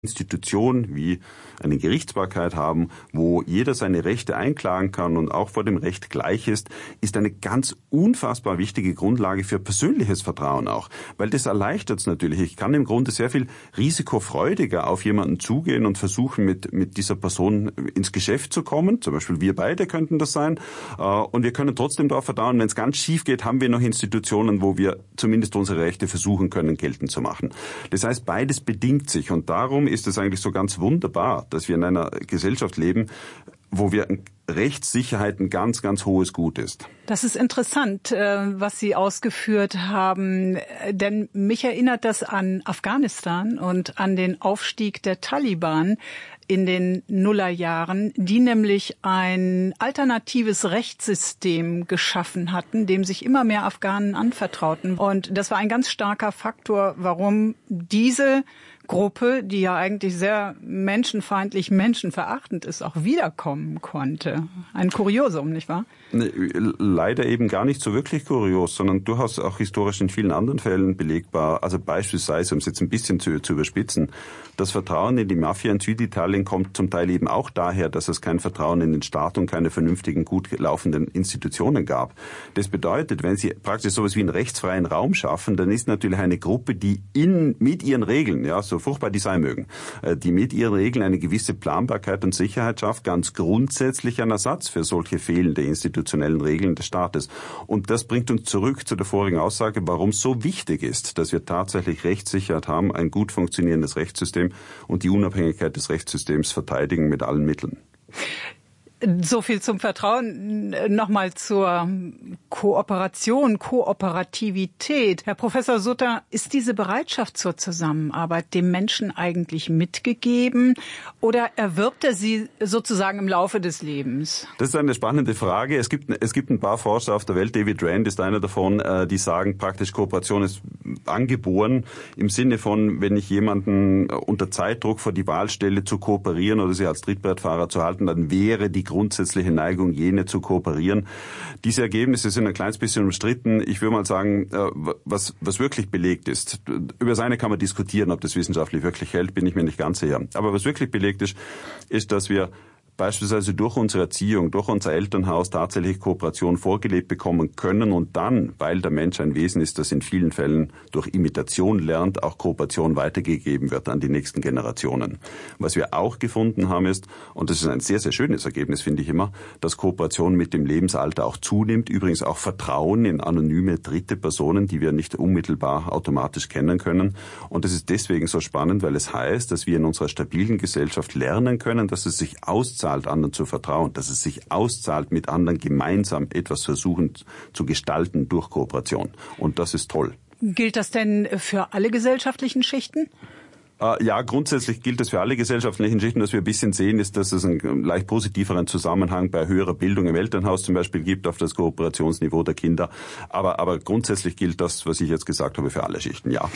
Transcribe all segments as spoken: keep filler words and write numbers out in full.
Institution wie eine Gerichtsbarkeit haben, wo jeder seine Rechte einklagen kann und auch vor dem Recht gleich ist, ist eine ganz unfassbar wichtige Grundlage für persönliches Vertrauen auch. Weil das erleichtert es natürlich. Ich kann im Grunde sehr viel risikofreudiger auf jemanden zugehen und versuchen, mit, mit dieser Person ins Geschäft zu kommen. Zum Beispiel wir beide könnten das sein. Und wir können trotzdem darauf vertrauen, wenn es ganz schief geht, haben wir noch Institutionen, wo wir zumindest unsere Rechte versuchen können, geltend zu machen. Das heißt, beides bedingt sich und darum ist es eigentlich so ganz wunderbar, dass wir in einer Gesellschaft leben, wo wir Rechtssicherheit ein ganz, ganz hohes Gut ist. Das ist interessant, was Sie ausgeführt haben, denn mich erinnert das an Afghanistan und an den Aufstieg der Taliban in den Nullerjahren, die nämlich ein alternatives Rechtssystem geschaffen hatten, dem sich immer mehr Afghanen anvertrauten. Und das war ein ganz starker Faktor, warum diese Gruppe, die ja eigentlich sehr menschenfeindlich, menschenverachtend ist, auch wiederkommen konnte. Ein Kuriosum, nicht wahr? Leider eben gar nicht so wirklich kurios, sondern durchaus auch historisch in vielen anderen Fällen belegbar. Also beispielsweise, um es jetzt ein bisschen zu, zu überspitzen, das Vertrauen in die Mafia in Süditalien kommt zum Teil eben auch daher, dass es kein Vertrauen in den Staat und keine vernünftigen, gut laufenden Institutionen gab. Das bedeutet, wenn Sie praktisch sowas wie einen rechtsfreien Raum schaffen, dann ist natürlich eine Gruppe, die in, mit ihren Regeln, ja, so furchtbar die sein mögen, die mit ihren Regeln eine gewisse Planbarkeit und Sicherheit schafft, ganz grundsätzlich ein Ersatz für solche fehlende institutionellen Regeln des Staates. Und das bringt uns zurück zu der vorigen Aussage, warum es so wichtig ist, dass wir tatsächlich Rechtssicherheit haben, ein gut funktionierendes Rechtssystem und die Unabhängigkeit des Rechtssystems verteidigen mit allen Mitteln. So viel zum Vertrauen. Nochmal zur Kooperation, Kooperativität. Herr Professor Sutter, ist diese Bereitschaft zur Zusammenarbeit dem Menschen eigentlich mitgegeben oder erwirbt er sie sozusagen im Laufe des Lebens? Das ist eine spannende Frage. Es gibt, es gibt ein paar Forscher auf der Welt, David Rand ist einer davon, die sagen, praktisch Kooperation ist angeboren im Sinne von, wenn ich jemanden unter Zeitdruck vor die Wahl stelle, zu kooperieren oder sie als Trittbrettfahrer zu halten, dann wäre die grundsätzliche Neigung, jene zu kooperieren. Diese Ergebnisse sind ein kleines bisschen umstritten. Ich würde mal sagen, was, was wirklich belegt ist. Über das eine kann man diskutieren, ob das wissenschaftlich wirklich hält, bin ich mir nicht ganz sicher. Aber was wirklich belegt ist, ist, dass wir beispielsweise durch unsere Erziehung, durch unser Elternhaus tatsächlich Kooperation vorgelebt bekommen können und dann, weil der Mensch ein Wesen ist, das in vielen Fällen durch Imitation lernt, auch Kooperation weitergegeben wird an die nächsten Generationen. Was wir auch gefunden haben ist, und das ist ein sehr, sehr schönes Ergebnis, finde ich immer, dass Kooperation mit dem Lebensalter auch zunimmt, übrigens auch Vertrauen in anonyme dritte Personen, die wir nicht unmittelbar automatisch kennen können. Und das ist deswegen so spannend, weil es heißt, dass wir in unserer stabilen Gesellschaft lernen können, dass es sich auszahlt, anderen zu vertrauen, dass es sich auszahlt, mit anderen gemeinsam etwas versuchen zu gestalten durch Kooperation. Und das ist toll. Gilt das denn für alle gesellschaftlichen Schichten? Ja, grundsätzlich gilt das für alle gesellschaftlichen Schichten. Was wir ein bisschen sehen, ist, dass es einen leicht positiveren Zusammenhang bei höherer Bildung im Elternhaus zum Beispiel gibt, auf das Kooperationsniveau der Kinder. Aber, aber grundsätzlich gilt das, was ich jetzt gesagt habe, für alle Schichten, ja.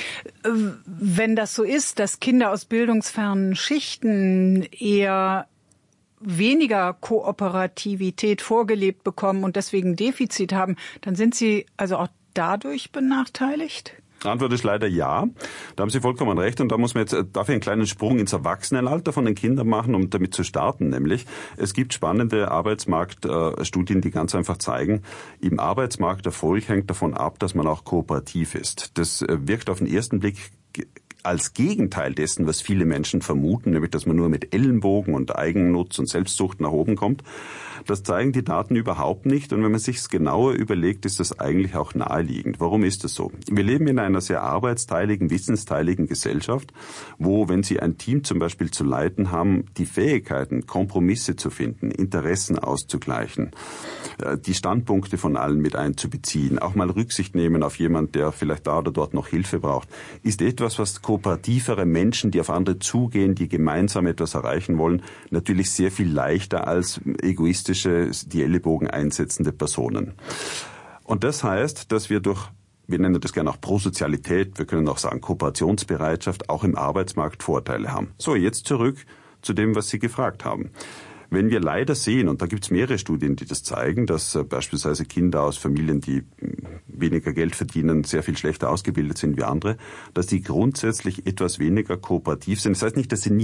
Wenn das so ist, dass Kinder aus bildungsfernen Schichten eher weniger Kooperativität vorgelebt bekommen und deswegen Defizit haben, dann sind sie also auch dadurch benachteiligt? Die Antwort ist leider ja. Da haben Sie vollkommen recht. Und da muss man jetzt dafür einen kleinen Sprung ins Erwachsenenalter von den Kindern machen, um damit zu starten. Nämlich, es gibt spannende Arbeitsmarktstudien, die ganz einfach zeigen, im Arbeitsmarkterfolg hängt davon ab, dass man auch kooperativ ist. Das wirkt auf den ersten Blick als Gegenteil dessen, was viele Menschen vermuten, nämlich dass man nur mit Ellenbogen und Eigennutz und Selbstsucht nach oben kommt. Das zeigen die Daten überhaupt nicht. Und wenn man sich es genauer überlegt, ist das eigentlich auch naheliegend. Warum ist das so? Wir leben in einer sehr arbeitsteiligen, wissensteiligen Gesellschaft, wo, wenn Sie ein Team zum Beispiel zu leiten haben, die Fähigkeiten, Kompromisse zu finden, Interessen auszugleichen, die Standpunkte von allen mit einzubeziehen, auch mal Rücksicht nehmen auf jemanden, der vielleicht da oder dort noch Hilfe braucht, ist etwas, was kooperativere Menschen, die auf andere zugehen, die gemeinsam etwas erreichen wollen, natürlich sehr viel leichter als egoistische, die Ellenbogen einsetzende Personen. Und das heißt, dass wir durch, wir nennen das gerne auch Prosozialität, wir können auch sagen Kooperationsbereitschaft, auch im Arbeitsmarkt Vorteile haben. So, jetzt zurück zu dem, was Sie gefragt haben. wenn wir leider sehen, und da gibt es mehrere Studien, die das zeigen, dass äh, beispielsweise Kinder aus Familien, die weniger Geld verdienen, sehr viel schlechter ausgebildet sind wie andere, dass die grundsätzlich etwas weniger kooperativ sind. Das heißt nicht, dass sie nicht